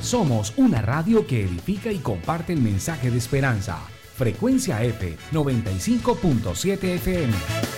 Somos una radio que edifica y comparte el mensaje de esperanza. Frecuencia F 95.7 FM.